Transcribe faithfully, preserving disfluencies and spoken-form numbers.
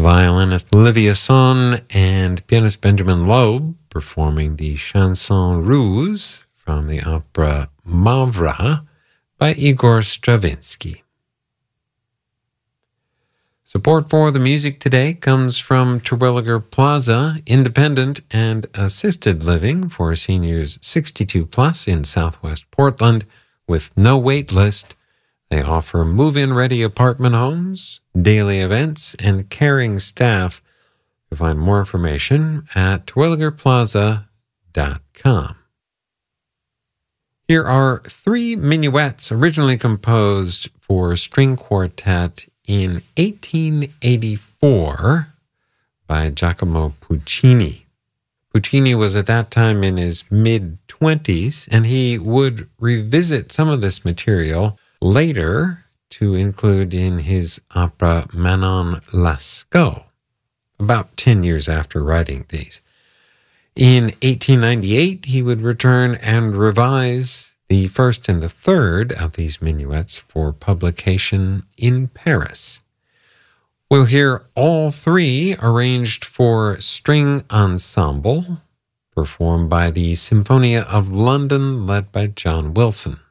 violinist Olivia Sonn and pianist Benjamin Loeb performing the Chanson Ruse from the opera Mavra by Igor Stravinsky. Support for the music today comes from Terwilliger Plaza, independent and assisted living for seniors sixty-two plus in Southwest Portland with no wait list. They offer move-in ready apartment homes, daily events, and caring staff. You'll find more information at terwilliger plaza dot com. Here are three minuets originally composed for string quartet in eighteen eighty-four by Giacomo Puccini. Puccini was at that time in his mid-twenties, and he would revisit some of this material later to include in his opera Manon Lescaut, about ten years after writing these. In eighteen ninety-eight, he would return and revise the first and the third of these minuets for publication in Paris. We'll hear all three arranged for string ensemble, performed by the Symphonia of London, led by John Wilson.